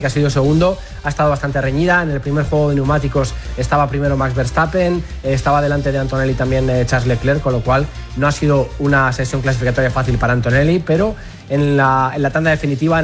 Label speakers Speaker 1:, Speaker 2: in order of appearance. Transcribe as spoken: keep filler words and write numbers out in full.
Speaker 1: que ha sido segundo, ha estado bastante reñida. En el primer juego de neumáticos estaba primero Max Verstappen, estaba delante de Antonelli también eh, Charles Leclerc, con lo cual no ha sido una sesión clasificatoria fácil para Antonelli, pero en la, en la tanda definitiva